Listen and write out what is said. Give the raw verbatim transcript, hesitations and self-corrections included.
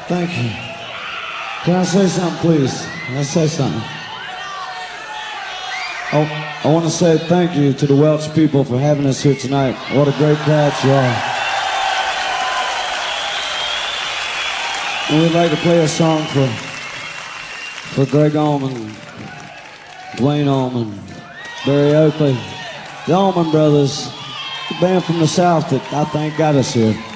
Thank you. Can I say something, please? Can I say something? Oh, I want to say thank you to the Welch people for having us here tonight. What a great crowd you are. And we'd like to play a song for for Greg Allman, Dwayne Allman, Barry Oakley, the Allman Brothers, the band from the South that I think got us here.